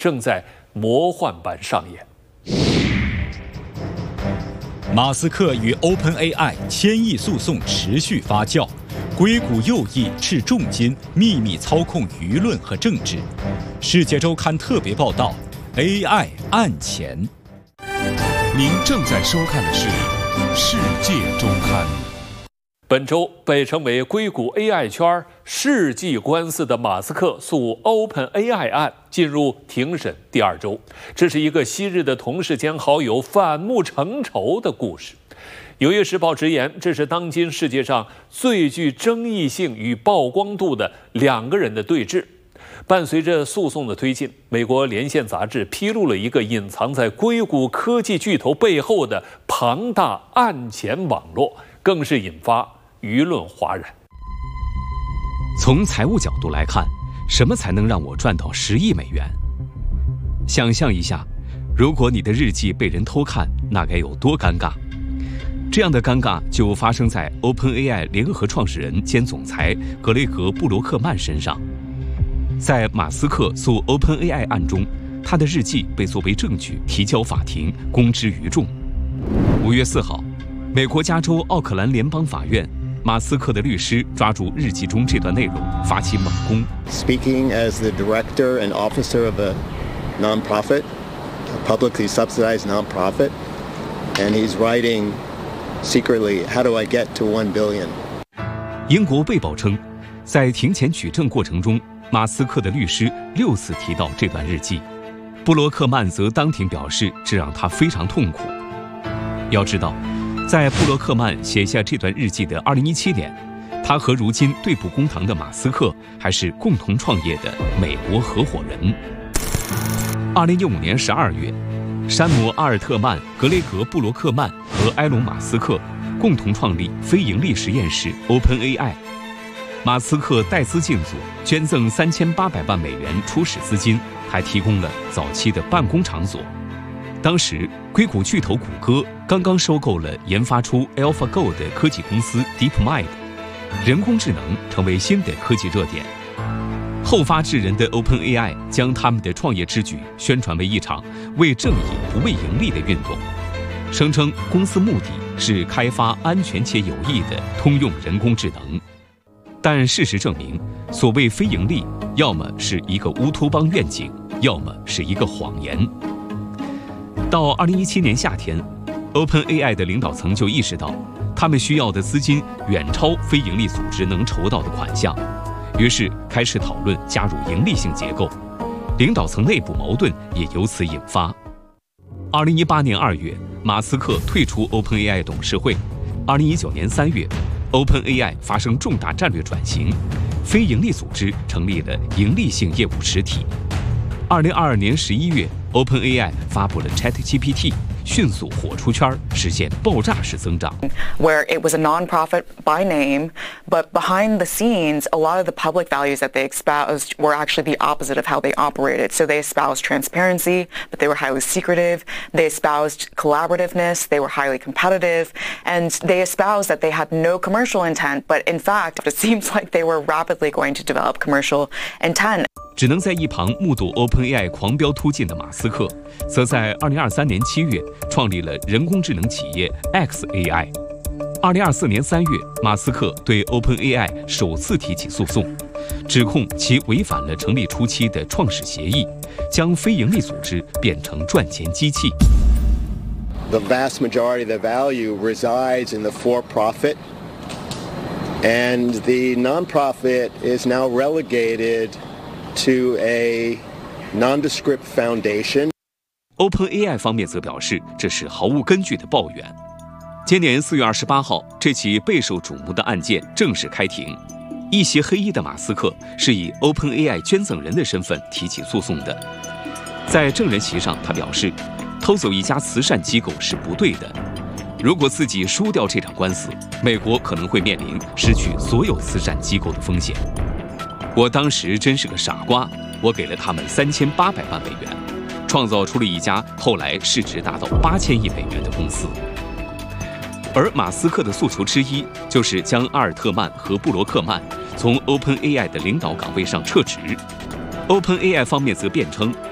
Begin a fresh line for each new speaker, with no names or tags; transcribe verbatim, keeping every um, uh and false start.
正在魔幻般上演。
马斯克与 OpenAI 千亿诉讼持续发酵，硅谷右翼斥重金秘密操控舆论和政治。世界周刊特别报道 ：A I 案前。
您正在收看的是《世界周刊》。
本周被称为硅谷 A I 圈世纪官司的马斯克诉 OpenAI 案进入庭审第二周，这是一个昔日的同事兼好友反目成仇的故事。纽约时报直言，这是当今世界上最具争议性与曝光度的两个人的对峙。伴随着诉讼的推进，美国连线杂志披露了一个隐藏在硅谷科技巨头背后的庞大案前网络，更是引发舆论哗然。
从财务角度来看，什么才能让我赚到十亿美元？想象一下，如果你的日记被人偷看，那该有多尴尬？这样的尴尬就发生在 OpenAI 联合创始人兼总裁格雷格·布罗克曼身上。在马斯克诉 OpenAI 案中，他的日记被作为证据提交法庭，公之于众。五月四号，美国加州奥克兰联邦法院，马斯克的律师抓住日记中这段内容，发起猛攻。
Speaking as the director and officer of a nonprofit, a publicly subsidized nonprofit, and he's writing secretly, how do I get to one billion?
英国卫报称，在庭前举证过程中，马斯克的律师六次提到这段日记，布罗克曼则当庭表示，这让他非常痛苦。要知道，在布罗克曼写下这段日记的二零一七年，他和如今对簿公堂的马斯克还是共同创业的美国合伙人。二零一五年十二月，山姆·阿尔特曼、格雷格·布罗克曼和埃隆·马斯克共同创立非盈利实验室 OpenAI。马斯克带资进组，捐赠三千八百万美元初始资金，还提供了早期的办公场所。当时，硅谷巨头谷歌刚刚收购了研发出 AlphaGo 的科技公司 DeepMind， 人工智能成为新的科技热点。后发制人的 OpenAI 将他们的创业之举宣传为一场为正义不为盈利的运动，声称公司目的是开发安全且有益的通用人工智能。但事实证明，所谓非盈利，要么是一个乌托邦愿景，要么是一个谎言。到二零一七年夏天 ，OpenAI 的领导层就意识到，他们需要的资金远超非盈利组织能筹到的款项，于是开始讨论加入盈利性结构，领导层内部矛盾也由此引发。二零一八年二月，马斯克退出 OpenAI 董事会。二零一九年三月。OpenAI 发生重大战略转型，非盈利组织成立了盈利性业务实体。二零二二年十一月 ，OpenAI 发布了 ChatGPT， 迅速火出圈，实现爆炸式增长。
Where it was a non-profit by name, but behind the scenes, a lot of the public values that they espoused were actually the opposite of how they operated. So they espoused transparency, but they were highly secretive. They espoused collaborativeness. They were highly competitive. And they espoused that they had no commercial intent, but in fact, it seems like they were rapidly going to develop commercial intent.
只能在一旁目睹 OpenAI 狂飙突进的马斯克，则在二零二三年七月创立了人工智能企业 xAI。二零二四年三月，马斯克对 OpenAI 首次提起诉讼，指控其违反了成立初期的创始协议，将非盈利组织变成赚钱机器。
The vast majority of the value resides in the for-profit, and the non-profit is now relegated to a nondescript foundation.
OpenAI 方面则表示，这是毫无根据的抱怨。今年四月二十八号，这起备受瞩目的案件正式开庭。一袭黑衣的马斯克是以 OpenAI 捐赠人的身份提起诉讼的。在证人席上，他表示，偷走一家慈善机构是不对的。如果自己输掉这场官司，美国可能会面临失去所有慈善机构的风险。我当时真是个傻瓜，我给了他们三千八百万美元，创造出了一家后来市值达到八千亿美元的公司。而马斯克的诉求之一就是将阿尔特曼和布罗克曼从 OpenAI 的领导岗位上撤职。OpenAI 方面则辩称，